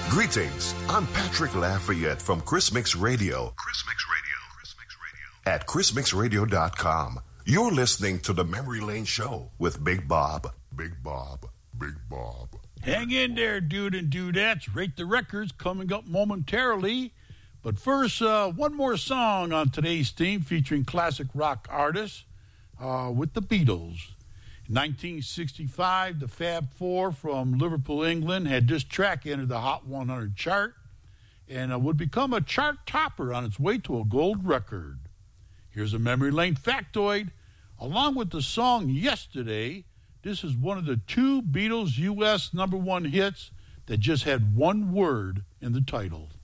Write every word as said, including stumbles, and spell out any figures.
Greetings, I'm Patrick Lafayette from Chris Mix Radio. Chris Mix Radio. Chris Mix Radio. At chris mix radio dot com. You're listening to the Memory Lane Show with Big Bob. Big Bob. Big Bob. Hang in there, dude and dudettes. Rate the Records coming up momentarily. But first, uh, one more song on today's theme featuring classic rock artists uh, with the Beatles. In nineteen sixty-five, the Fab Four from Liverpool, England, had this track enter the Hot one hundred chart and uh, would become a chart topper on its way to a gold record. Here's a Memory Lane factoid. Along with the song Yesterday, this is one of the two Beatles U S number one hits that just had one word in the title.